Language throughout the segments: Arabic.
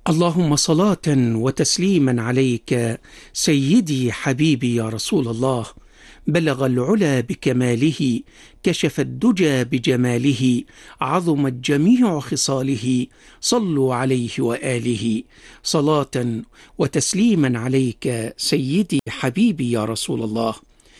اللهم صلاة وتسليما عليك سيدي حبيبي يا رسول الله. بلغ العلا بكماله، كشف الدجى بجماله، عظمت جميع خصاله، صلوا عليه وآله. صلاة وتسليما عليك سيدي حبيبي يا رسول الله.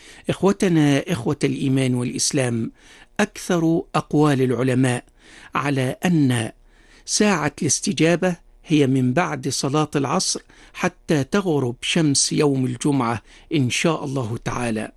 إخوتنا إخوة الإيمان والإسلام، أكثر أقوال العلماء على أن ساعة الاستجابة هي من بعد صلاة العصر حتى تغرب شمس يوم الجمعة إن شاء الله تعالى.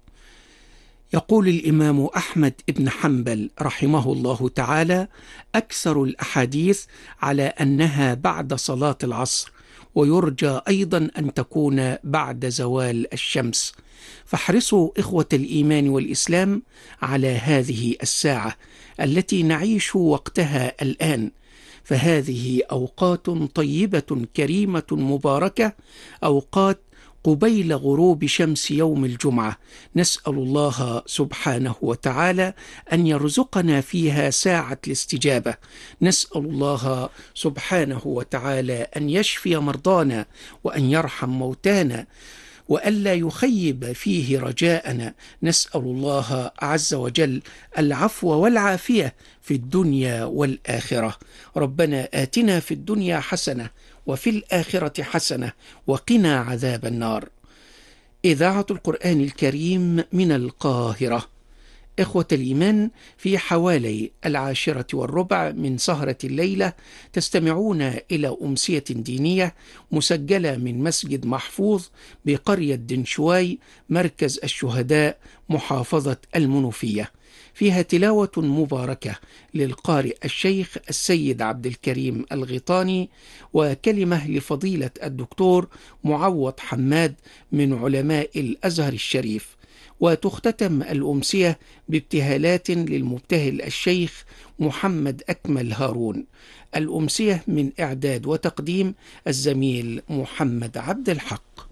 يقول الإمام أحمد بن حنبل رحمه الله تعالى: أكثر الأحاديث على أنها بعد صلاة العصر، ويرجى أيضا أن تكون بعد زوال الشمس. فاحرصوا إخوة الإيمان والإسلام على هذه الساعة التي نعيش وقتها الآن، فهذه أوقات طيبة كريمة مباركة، أوقات قبيل غروب شمس يوم الجمعة. نسأل الله سبحانه وتعالى أن يرزقنا فيها ساعة الاستجابة. نسأل الله سبحانه وتعالى أن يشفي مرضانا وأن يرحم موتانا وألا يخيب فيه رجاءنا. نسأل الله عز وجل العفو والعافية في الدنيا والآخرة. ربنا آتنا في الدنيا حسنة وفي الآخرة حسنة وقنا عذاب النار. إذاعة القرآن الكريم من القاهرة. إخوة الإيمان، في حوالي 10:15 من سهرة الليلة تستمعون إلى أمسية دينية مسجلة من مسجد محفوظ بقرية دنشواي، مركز الشهداء، محافظة المنوفية، فيها تلاوة مباركة للقارئ الشيخ السيد عبد الكريم الغيطاني، وكلمة لفضيلة الدكتور معوض حماد من علماء الأزهر الشريف. وتختتم الأمسية بابتهالات للمبتهل الشيخ محمد أكمل هارون. الأمسية من إعداد وتقديم الزميل محمد عبد الحق.